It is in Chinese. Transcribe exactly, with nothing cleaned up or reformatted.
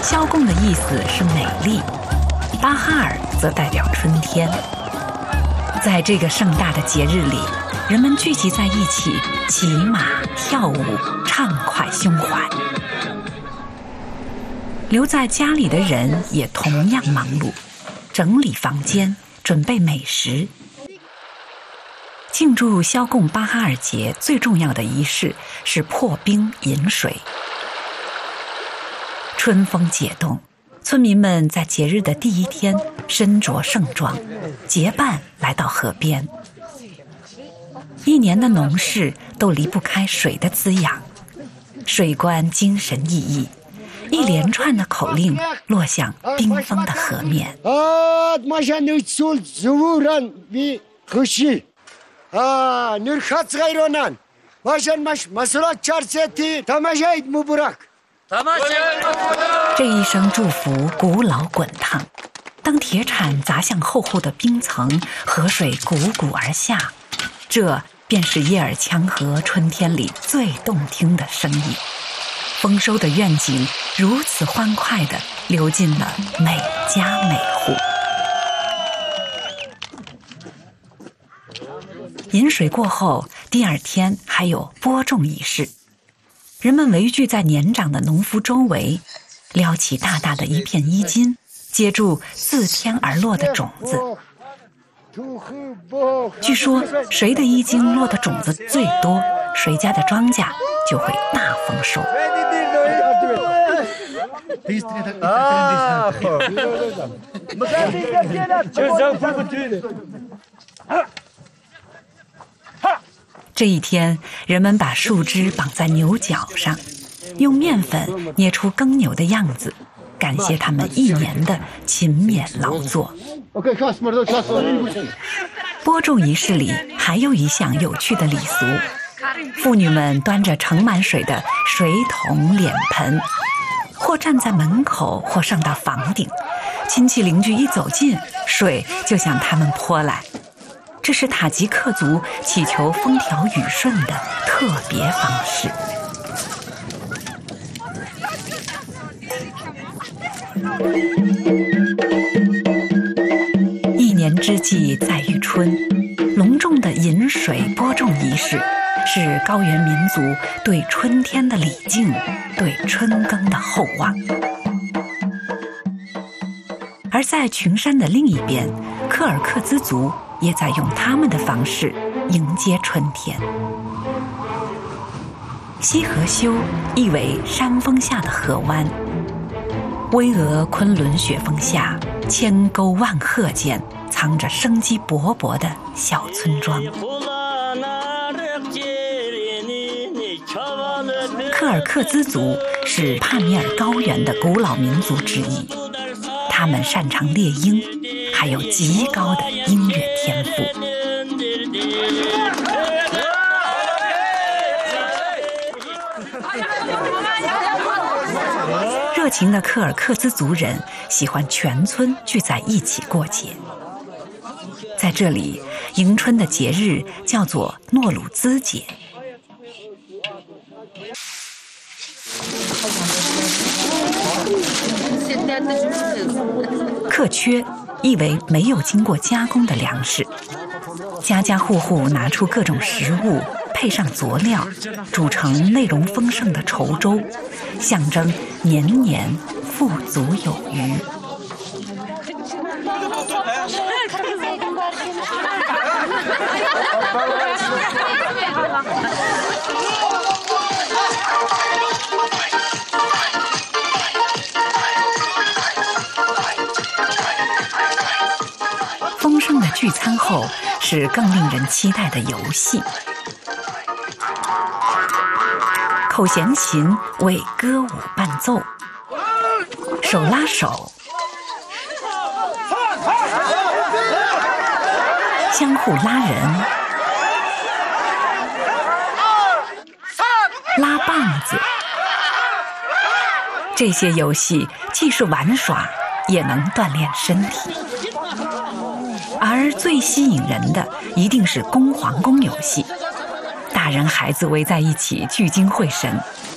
萧贡的意思是美丽，巴哈尔则代表春天。在这个盛大的节日里，人们聚集在一起，骑马、跳舞，畅快胸怀。留在家里的人也同样忙碌，整理房间，准备美食。庆祝萧贡巴哈尔节最重要的仪式是破冰饮水。春风解冻，村民们在节日的第一天身着盛装，结伴来到河边。一年的农事都离不开水的滋养，水官精神奕奕，一连串的口令落向冰封的河面。这一声祝福古老滚烫，当铁铲砸向厚厚的冰层，河水汩汩而下，这便是叶尔羌河春天里最动听的声音。丰收的愿景如此欢快地流进了每家每户。饮水过后，第二天还有播种仪式。人们围聚在年长的农夫周围，撩起大大的一片衣襟，接住自天而落的种子。据说谁的衣襟落的种子最多，谁家的庄稼就会大丰收。这一天，人们把树枝绑在牛角上，用面粉捏出耕牛的样子，感谢他们一年的勤勉劳作。播种仪式里还有一项有趣的礼俗，妇女们端着盛满水的水桶、脸盆，或站在门口，或上到房顶，亲戚邻居一走近，水就向他们泼来。这是塔吉克族祈求风调雨顺的特别方式。一年之计在于春，隆重的饮水播种仪式是高原民族对春天的礼敬，对春耕的厚望。而在群山的另一边，柯尔克孜族也在用他们的方式迎接春天。西河修意为山峰下的河湾，巍峨昆仑雪峰下，千沟万壑间藏着生机勃勃的小村庄。柯尔克孜族是帕米尔高原的古老民族之一，他们擅长猎鹰，还有极高的音乐天赋。热情的柯尔克孜族人喜欢全村聚在一起过节。在这里，迎春的节日叫做诺鲁兹节。克缺意为没有经过加工的粮食，家家户户拿出各种食物，配上佐料，煮成内容丰盛的稠粥，象征年年富足有余。丰盛的聚餐后是更令人期待的游戏。口弦琴为歌舞伴奏，手拉手，相互拉人，拉棒子。这些游戏既是玩耍，也能锻炼身体。而最吸引人的一定是攻皇宫游戏，大人孩子围在一起聚精会神，